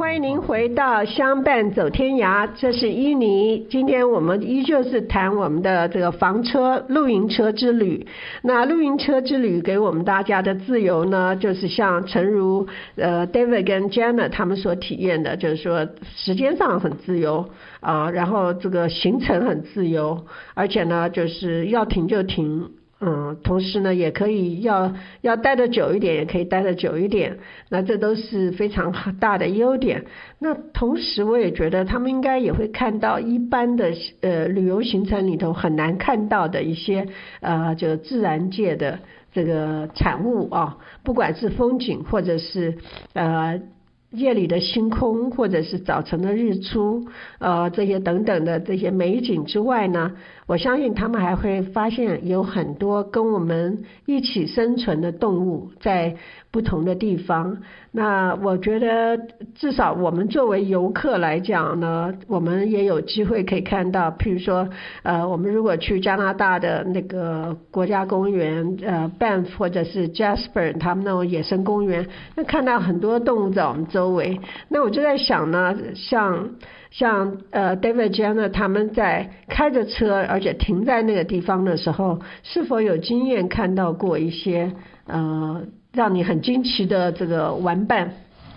欢迎您回到相伴走天涯，这是伊妮。今天我们依旧是谈我们的这个房车露营车之旅。那露营车之旅给我们大家的自由呢，就是像诚如David 跟 Jenna 他们所体验的，就是说时间上很自由然后这个行程很自由，而且呢就是要停就停。同时呢，也可以要待得久一点，也可以待得久一点，那这都是非常大的优点。那同时我也觉得他们应该也会看到一般的旅游行程里头很难看到的一些就自然界的这个产物不管是风景或者是夜里的星空，或者是早晨的日出，这些等等的这些美景之外呢，我相信他们还会发现有很多跟我们一起生存的动物在不同的地方。那我觉得至少我们作为游客来讲呢，我们也有机会可以看到，譬如说我们如果去加拿大的那个国家公园Banff 或者是 Jasper 他们那种野生公园，那看到很多动物在我们周围。那我就在想呢，像David Jenna 他们在开着车而且停在那个地方的时候，是否有经验看到过一些让你很惊奇的这个玩伴？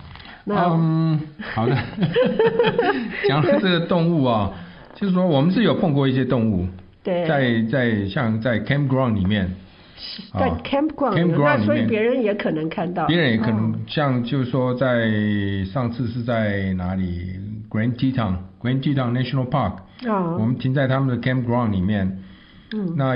好的。讲到这个动物就是说我们是有碰过一些动物， 对， 像在 campground 里面， 在 campground 那所以别人也可能看到， 别人也可能像就是说在上次是在哪里 Grand Teton National Park，我们停在他们的 campground 里面，那